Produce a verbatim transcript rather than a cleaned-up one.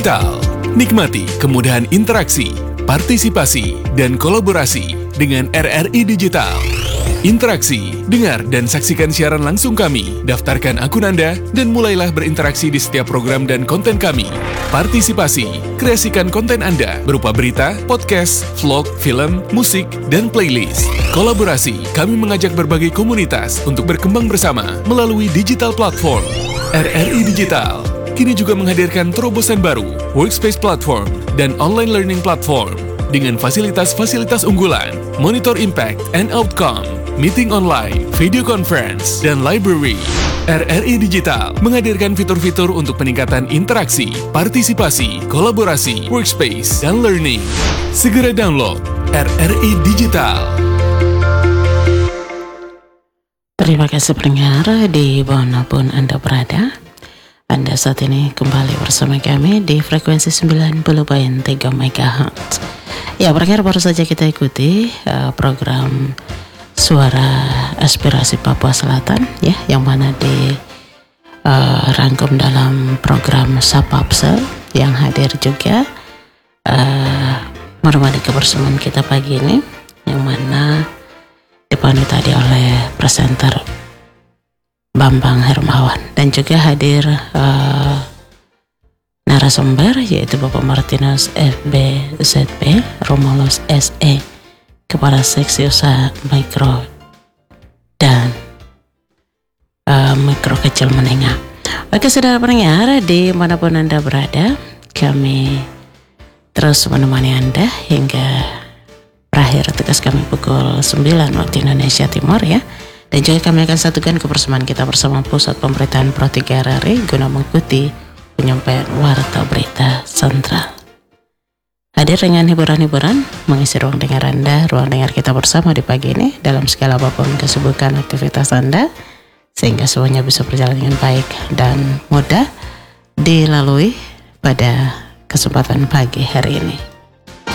Digital. Nikmati kemudahan interaksi, partisipasi, dan kolaborasi dengan R R I Digital. Interaksi, dengar dan saksikan siaran langsung kami, daftarkan akun Anda, dan mulailah berinteraksi di setiap program dan konten kami. Partisipasi, kreasikan konten Anda berupa berita, podcast, vlog, film, musik, dan playlist. Kolaborasi, kami mengajak berbagai komunitas untuk berkembang bersama melalui digital platform. R R I Digital kini juga menghadirkan terobosan baru, workspace platform, dan online learning platform dengan fasilitas-fasilitas unggulan, monitor impact and outcome, meeting online, video conference, dan library. R R I Digital menghadirkan fitur-fitur untuk peningkatan interaksi, partisipasi, kolaborasi, workspace, dan learning. Segera download R R I Digital. Terima kasih pendengar dimanapun Anda berada. Anda saat ini kembali bersama kami di frekuensi sembilan puluh koma tiga megahertz. Ya, pendengar, baru saja kita ikuti uh, program Suara Aspirasi Papua Selatan, ya, yang mana di uh, rangkum dalam program Sapapsel, yang hadir juga uh, menemani kebersamaan kita pagi ini, yang mana dipandu tadi oleh presenter Bambang Hermawan, dan juga hadir uh, narasumber yaitu Bapak Martinus F B Z P Romulus S E, Kepala Seksi Usaha Mikro dan uh, Mikro Kecil Menengah. Oke, saudara pendengar dimanapun Anda berada, kami terus menemani Anda hingga berakhir tugas kami pukul sembilan waktu Indonesia Timur, ya. Dan juga kami akan satukan kebersamaan kita bersama Pusat Pemberitaan Pro tiga R R I guna mengikuti penyampaian Warta Berita Sentral. Hadir dengan hiburan-hiburan, mengisi ruang dengar Anda, ruang dengar kita bersama di pagi ini dalam segala apapun kesibukan aktivitas Anda, sehingga semuanya bisa berjalan dengan baik dan mudah dilalui pada kesempatan pagi hari ini.